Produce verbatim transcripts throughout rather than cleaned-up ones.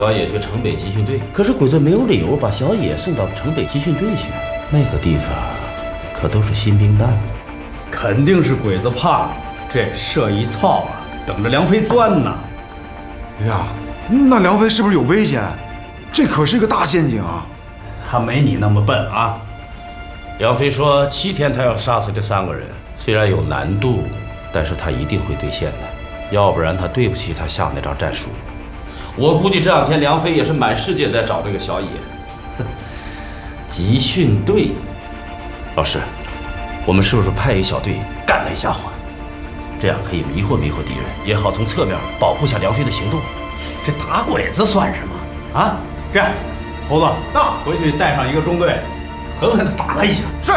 小野去城北集训队，可是鬼子没有理由把小野送到城北集训队去，那个地方可都是新兵蛋子。 肯定是鬼子怕了，这设一套啊，等着梁飞钻呢。 呀，那梁飞是不是有危险？这可是一个大陷阱啊！ 他没你那么笨啊。 梁飞说七天他要杀死这三个人，虽然有难度，但是他一定会兑现的，要不然他对不起他下那张战书。我估计这两天梁飞也是满世界在找这个小野。集训队，老师，我们是不是派一小队干他一下伙？这样可以迷惑迷惑敌人，也好从侧面保护下梁飞的行动。 这打鬼子算什么啊？这样，猴子，到回去带上一个中队，狠狠地打他一下。 是。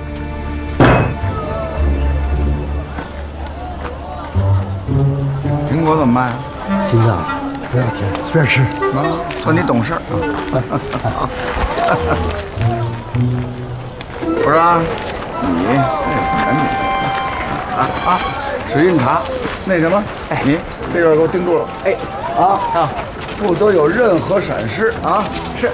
苹果怎么办呀？ 金子，不要甜，随便吃啊，算你懂事啊。不是啊，你赶紧啊啊，使劲查，那什么，哎，你这边给我盯住了，哎，啊啊，不得有任何闪失啊！是。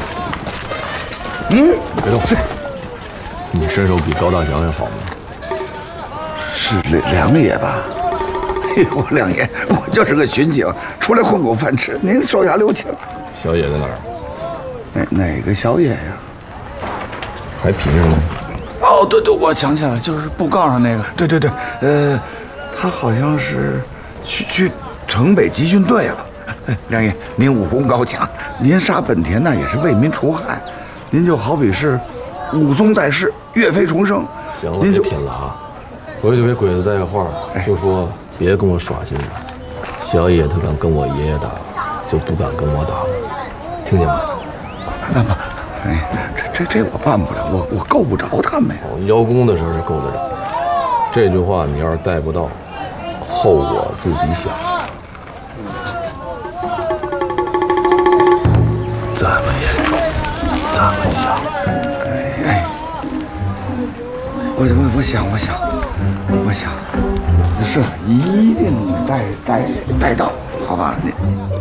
嗯， 别动，是。你身手比高大祥要好吗？ 是梁梁爷吧？哎呦，梁爷，我就是个巡警，出来混口饭吃，您手下留情。 小野在哪儿？ 哪哪个小野呀？ 还平着呢。 哦，对对，我想起来了，就是布告上那个。对对对，呃，他好像是去去城北集训队了。梁爷，您武功高强，您杀本田那也是为民除害，您就好比是武松在世，岳飞重生。 行了，别拼了啊！回去给鬼子带个话，就说别跟我耍心眼。小野他敢跟我爷爷打，就不敢跟我打了，听见没？ 那么，哎，这这这我办不了，我我够不着他们呀。 邀功的时候是够得着，这句话你要是带不到，后果自己想。这么严重，这么想？ 哎哎，我我我想我想我想，是一定带带带到，好吧？你